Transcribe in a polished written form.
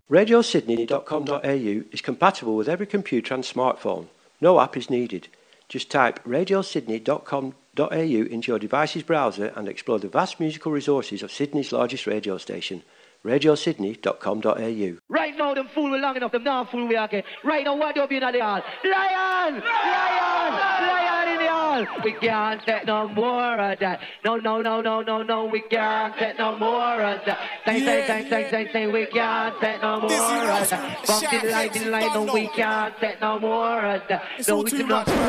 RadioSydney.com.au is compatible with every computer and smartphone. No app is needed. Just type RadioSydney.com.au into your device's browser and explore the vast musical resources of Sydney's largest radio station. RadioSydney.com.au. Right now, them fool we long enough, them not fool we again. Right now, what do you in the hall? Lion! Lion! Lion in the hall! We can't take no more of that. No, we can't take no more of that. Say, we can't take no more of that. From the light, no, we can't take no more of that. No, we do not.